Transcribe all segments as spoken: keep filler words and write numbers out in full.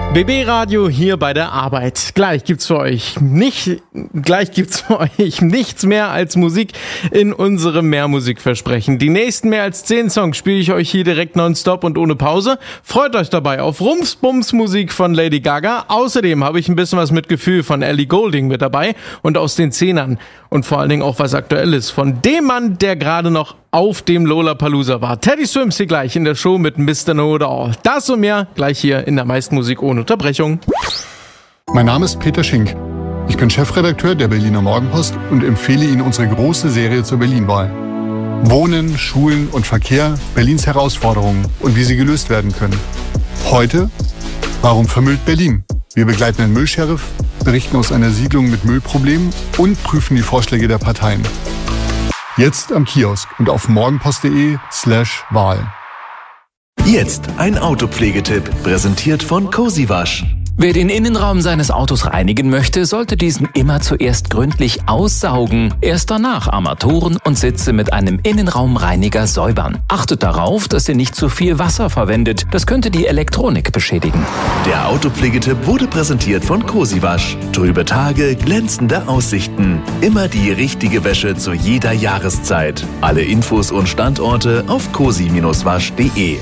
B B Radio hier bei der Arbeit. Gleich gibt's für euch nicht, gleich gibt's für euch nichts mehr als Musik in unserem Mehrmusikversprechen. Die nächsten mehr als zehn Songs spiele ich euch hier direkt nonstop und ohne Pause. Freut euch dabei auf Rums-Bums Musik von Lady Gaga. Außerdem habe ich ein bisschen was mit Gefühl von Ellie Goulding mit dabei und aus den Zehnern. Und vor allen Dingen auch was Aktuelles von dem Mann, der gerade noch auf dem Lollapalooza war. Teddy Swims hier gleich in der Show mit Mister Know-It-All. Das und mehr gleich hier in der meisten Musik ohne Unterbrechung. Mein Name ist Peter Schink. Ich bin Chefredakteur der Berliner Morgenpost und empfehle Ihnen unsere große Serie zur Berlin-Wahl. Wohnen, Schulen und Verkehr, Berlins Herausforderungen und wie sie gelöst werden können. Heute, warum vermüllt Berlin? Wir begleiten den Müllsheriff, berichten aus einer Siedlung mit Müllproblemen und prüfen die Vorschläge der Parteien. Jetzt am Kiosk und auf morgenpost.de slash Wahl. Jetzt ein Autopflegetipp, präsentiert von Cozy Wasch. Wer den Innenraum seines Autos reinigen möchte, sollte diesen immer zuerst gründlich aussaugen. Erst danach Armaturen und Sitze mit einem Innenraumreiniger säubern. Achtet darauf, dass ihr nicht zu viel Wasser verwendet. Das könnte die Elektronik beschädigen. Der Autopflegetipp wurde präsentiert von Cozy Wasch. Trübe Tage, glänzende Aussichten. Immer die richtige Wäsche zu jeder Jahreszeit. Alle Infos und Standorte auf cozy wasch punkt de.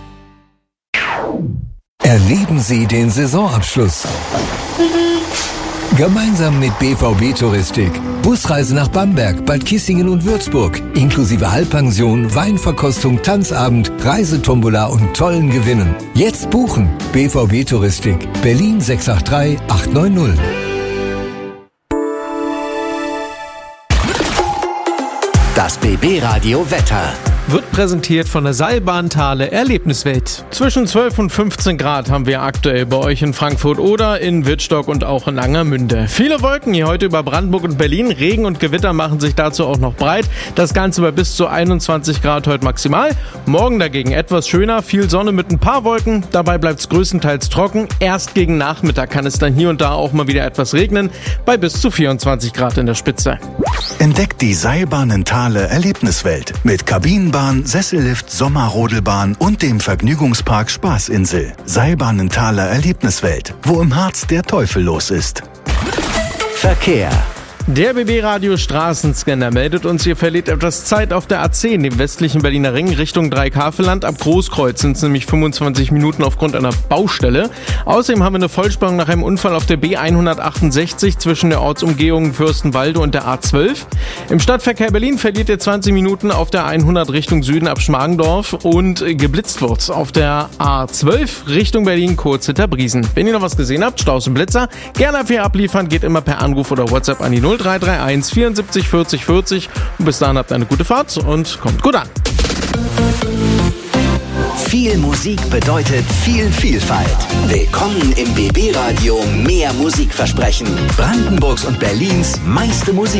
Erleben Sie den Saisonabschluss. Gemeinsam mit B V B Touristik. Busreise nach Bamberg, Bad Kissingen und Würzburg. Inklusive Halbpension, Weinverkostung, Tanzabend, Reisetombola und tollen Gewinnen. Jetzt buchen. B V B Touristik. Berlin sechs acht drei acht neun null. Das B B Radio Wetter. Wird präsentiert von der Seilbahn-Thale Erlebniswelt. Zwischen zwölf und fünfzehn Grad haben wir aktuell bei euch in Frankfurt oder in Wittstock und auch in Angermünde. Viele Wolken hier heute über Brandenburg und Berlin. Regen und Gewitter machen sich dazu auch noch breit. Das Ganze bei bis zu einundzwanzig Grad heute maximal. Morgen dagegen etwas schöner, viel Sonne mit ein paar Wolken. Dabei bleibt es größtenteils trocken. Erst gegen Nachmittag kann es dann hier und da auch mal wieder etwas regnen. Bei bis zu vierundzwanzig Grad in der Spitze. Entdeckt die Seilbahn-Thale Erlebniswelt mit Kabinenbahn, Sessellift, Sommerrodelbahn und dem Vergnügungspark Spaßinsel. Seilbahn-Thale Erlebniswelt, wo im Harz der Teufel los ist. Verkehr. Der B B-Radio Straßenscanner meldet uns, ihr verliert etwas Zeit auf der A zehn, dem westlichen Berliner Ring, Richtung Dreikafeland. Ab Großkreuz sind es nämlich fünfundzwanzig Minuten aufgrund einer Baustelle. Außerdem haben wir eine Vollsperrung nach einem Unfall auf der B hundertachtundsechzig zwischen der Ortsumgehung Fürstenwalde und der A zwölf. Im Stadtverkehr Berlin verliert ihr zwanzig Minuten auf der hundert Richtung Süden ab Schmargendorf und geblitzt wird auf der A zwölf Richtung Berlin kurz hinter Briesen. Wenn ihr noch was gesehen habt, Staus und Blitzer, gerne dafür abliefern, geht immer per Anruf oder WhatsApp an die null drei drei eins vierundsiebzig vierzig vierzig und bis dahin habt eine gute Fahrt und kommt gut an. Viel Musik bedeutet viel Vielfalt. Willkommen im B B Radio Mehr Musikversprechen. Brandenburgs und Berlins meiste Musik.